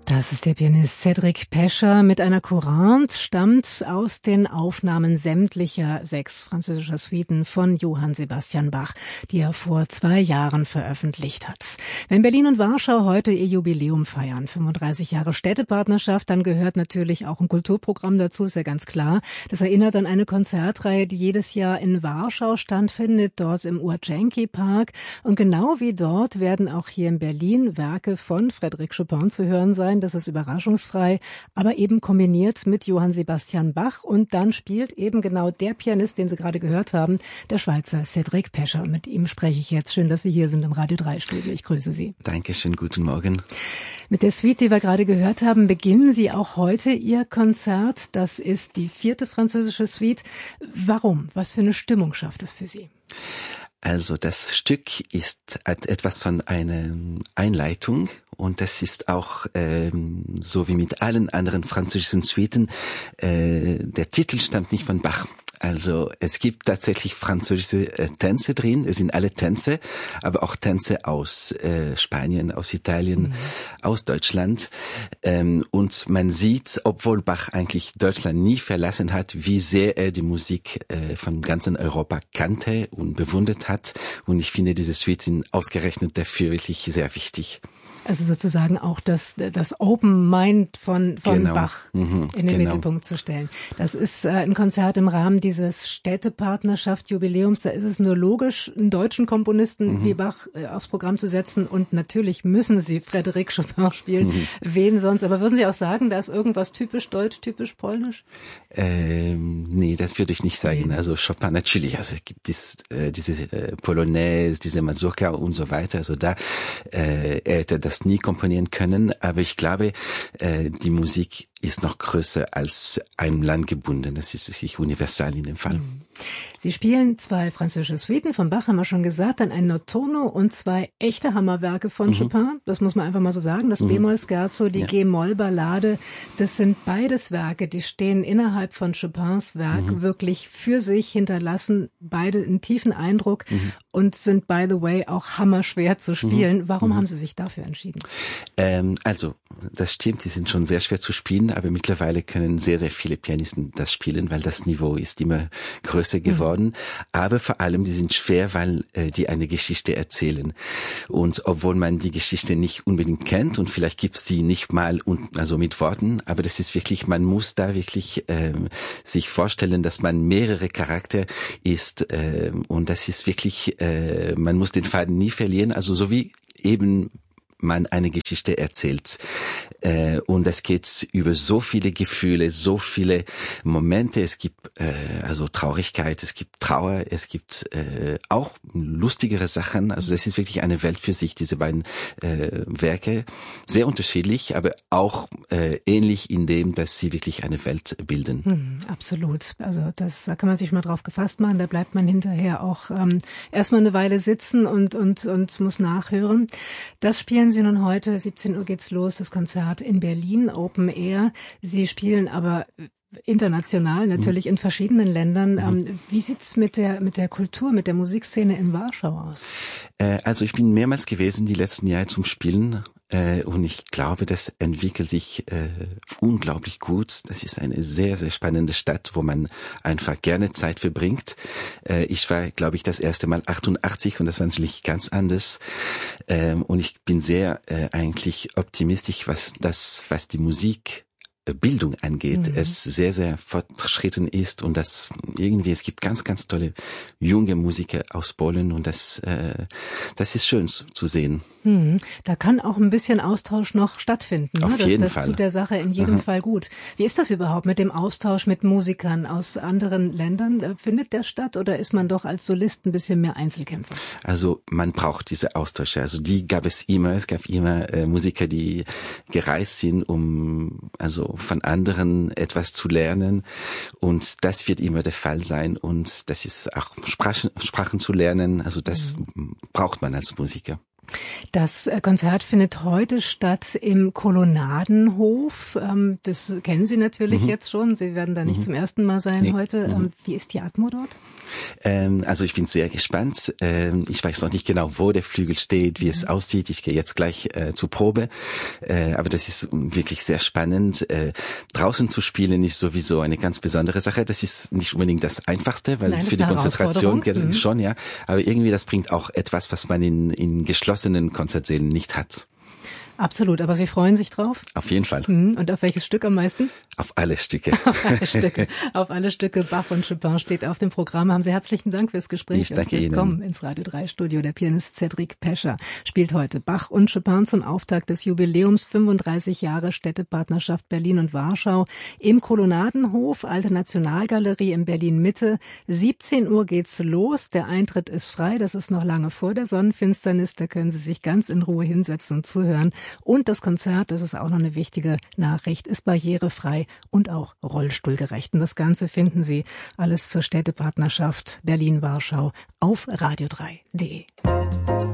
Das ist der Pianist Cédric Pescher mit einer Courante, stammt aus den Aufnahmen sämtlicher 6 französischer Suiten von Johann Sebastian Bach, die er vor 2 Jahren veröffentlicht hat. Wenn Berlin und Warschau heute ihr Jubiläum feiern, 35 Jahre Städtepartnerschaft, dann gehört natürlich auch ein Kulturprogramm dazu, ist ja ganz klar. Das erinnert an eine Konzertreihe, die jedes Jahr in Warschau stattfindet, dort im Urgenki Park. Und genau wie dort werden auch hier in Berlin Werke von Frédéric Chopin zu hören sein. Das ist überraschungsfrei, aber eben kombiniert mit Johann Sebastian Bach. Und dann spielt eben genau der Pianist, den Sie gerade gehört haben, der Schweizer Cédric Pescher. Mit ihm spreche ich jetzt. Schön, dass Sie hier sind im Radio 3 Studio. Ich grüße Sie. Dankeschön, guten Morgen. Mit der Suite, die wir gerade gehört haben, beginnen Sie auch heute Ihr Konzert. Das ist die 4. französische Suite. Warum? Was für eine Stimmung schafft es für Sie? Also das Stück hat etwas von einer Einleitung und das ist auch so wie mit allen anderen französischen Suiten, der Titel stammt nicht von Bach. Also es gibt tatsächlich französische Tänze drin, es sind alle Tänze, aber auch Tänze aus Spanien, aus Italien, aus Deutschland. Und man sieht, obwohl Bach eigentlich Deutschland nie verlassen hat, wie sehr er die Musik von ganzen Europa kannte und bewundert hat. Und ich finde, diese Suite sind ausgerechnet dafür wirklich sehr wichtig. Also sozusagen auch das Open Mind von genau. Bach in den Mittelpunkt zu stellen. Das ist ein Konzert im Rahmen dieses Städtepartnerschaft-Jubiläums. Da ist es nur logisch, einen deutschen Komponisten wie Bach aufs Programm zu setzen. Und natürlich müssen Sie Frédéric Chopin spielen. Wen sonst? Aber würden Sie auch sagen, da ist irgendwas typisch deutsch, typisch polnisch? Nee, das würde ich nicht sagen. Nee. Also Chopin natürlich. Also es gibt diese Polonaise, diese Mazurka und so weiter. Also da er hätte das nie komponieren können, aber ich glaube, die Musik ist noch größer als einem Land gebunden. Das ist wirklich universal in dem Fall. Sie spielen 2 französische Suiten von Bach, haben wir schon gesagt, dann ein Notturno und 2 echte Hammerwerke von Chopin. Das muss man einfach mal so sagen. Das B-Moll-Scherzo, die G-Moll-Ballade, das sind beides Werke, die stehen innerhalb von Chopins Werk wirklich für sich, hinterlassen beide einen tiefen Eindruck und sind, by the way, auch hammerschwer zu spielen. Warum haben Sie sich dafür entschieden? Also, das stimmt, die sind schon sehr schwer zu spielen, aber mittlerweile können sehr, sehr viele Pianisten das spielen, weil das Niveau ist immer größer geworden. Aber vor allem, die sind schwer, weil die eine Geschichte erzählen. Und obwohl man die Geschichte nicht unbedingt kennt und vielleicht gibt's die nicht mal also mit Worten, aber das ist wirklich, man muss da wirklich sich vorstellen, dass man mehrere Charakter ist und das ist wirklich, man muss den Faden nie verlieren, also so wie eben man eine Geschichte erzählt. Und es geht über so viele Gefühle, so viele Momente. Es gibt also Traurigkeit, es gibt Trauer, es gibt auch lustigere Sachen. Also das ist wirklich eine Welt für sich, diese beiden Werke. Sehr unterschiedlich, aber auch ähnlich in dem, dass sie wirklich eine Welt bilden. Absolut. Also da kann man sich mal drauf gefasst machen. Da bleibt man hinterher auch erstmal eine Weile sitzen und muss nachhören. Das spielen Sie nun heute, 17 Uhr geht's los, das Konzert in Berlin, Open Air. Sie spielen aber international, natürlich in verschiedenen Ländern. Wie sieht's mit der Kultur, mit der Musikszene in Warschau aus? Also ich bin mehrmals gewesen die letzten Jahre zum Spielen. Und ich glaube, das entwickelt sich unglaublich gut. Das ist eine sehr, sehr spannende Stadt, wo man einfach gerne Zeit verbringt. Ich war, glaube ich, das erste Mal 88 und das war natürlich ganz anders. Und ich bin sehr eigentlich optimistisch, was die Musikbildung angeht, es sehr, sehr fortschritten ist und das irgendwie, es gibt ganz, ganz tolle junge Musiker aus Polen und das ist schön zu sehen. Da kann auch ein bisschen Austausch noch stattfinden. Auf jeden Fall. Das tut der Sache in jedem Fall gut. Wie ist das überhaupt mit dem Austausch mit Musikern aus anderen Ländern? Findet der statt oder ist man doch als Solist ein bisschen mehr Einzelkämpfer? Also man braucht diese Austausche. Also die gab es immer. Es gab immer Musiker, die gereist sind, um also von anderen etwas zu lernen. Und das wird immer der Fall sein. Und das ist auch Sprachen zu lernen. Also das braucht man als Musiker. Das Konzert findet heute statt im Kolonnadenhof. Das kennen Sie natürlich jetzt schon. Sie werden da nicht zum ersten Mal sein heute. Wie ist die Atmo dort? Also ich bin sehr gespannt. Ich weiß noch nicht genau, wo der Flügel steht, wie es aussieht. Ich gehe jetzt gleich zur Probe. Aber das ist wirklich sehr spannend. Draußen zu spielen ist sowieso eine ganz besondere Sache. Das ist nicht unbedingt das Einfachste, weil für die Konzentration schon, ja. Aber irgendwie das bringt auch etwas, was man in geschlossenen Konzertsälen nicht hat. Absolut, aber Sie freuen sich drauf? Auf jeden Fall. Und auf welches Stück am meisten? Auf alle Stücke. Auf alle Stücke. Bach und Chopin steht auf dem Programm. Haben Sie herzlichen Dank fürs Gespräch. Ich danke Ihnen. Kommen ins Radio 3 Studio. Der Pianist Cedric Pescher spielt heute Bach und Chopin zum Auftakt des Jubiläums 35 Jahre Städtepartnerschaft Berlin und Warschau im Kolonnadenhof, Alte Nationalgalerie in Berlin Mitte. 17 Uhr geht's los. Der Eintritt ist frei. Das ist noch lange vor der Sonnenfinsternis. Da können Sie sich ganz in Ruhe hinsetzen und zuhören. Und das Konzert, das ist auch noch eine wichtige Nachricht, ist barrierefrei und auch rollstuhlgerecht. Und das Ganze finden Sie alles zur Städtepartnerschaft Berlin-Warschau auf radio3.de.